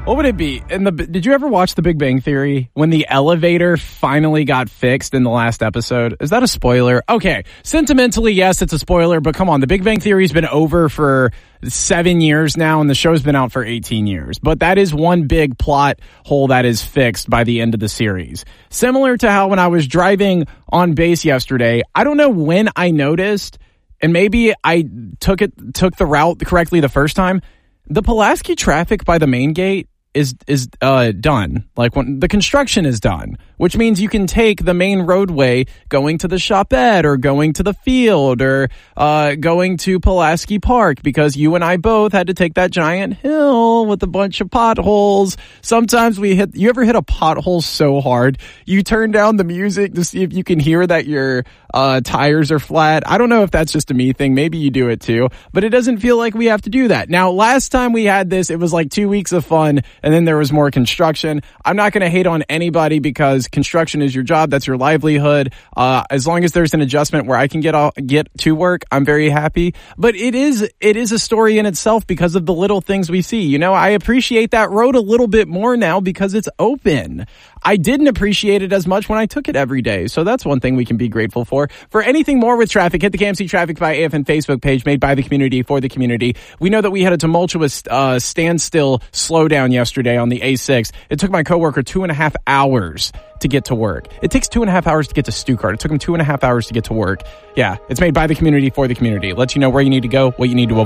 What would it be? Did you ever watch The Big Bang Theory when the elevator finally got fixed in the last episode? Is that a spoiler? Okay, sentimentally, yes, it's a spoiler, but come on, The Big Bang Theory's been over for 7 years now, and the show's been out for 18 years. But that is one big plot hole that is fixed by the end of the series. Similar to how when I was driving on base yesterday, I don't know when I noticed, and maybe I took the route correctly the first time, the Pulaski traffic by the main gate is done. Like when the construction is done, which means you can take the main roadway going to the Shopette or going to the field or going to Pulaski Park, because you and I both had to take that giant hill with a bunch of potholes. Sometimes you ever hit a pothole so hard you turn down the music to see if you can hear that your tires are flat. I don't know if that's just a me thing. Maybe you do it too, but it doesn't feel like we have to do that. Now, last time we had this, it was like 2 weeks of fun, and then there was more construction. I'm not going to hate on anybody because construction is your job. That's your livelihood. As long as there's an adjustment where I can get to work, I'm very happy. But it is a story in itself because of the little things we see. You know, I appreciate that road a little bit more now because it's open. I didn't appreciate it as much when I took it every day. So that's one thing we can be grateful for. For anything more with traffic, hit the KMC Traffic by AFN Facebook page, made by the community for the community. We know that we had a tumultuous standstill slowdown yesterday on the A6. It took my coworker 2.5 hours to get to work. It takes 2.5 hours to get to Stuttgart. It took him 2.5 hours to get to work. Yeah, it's made by the community for the community. It lets you know where you need to go, what you need to avoid.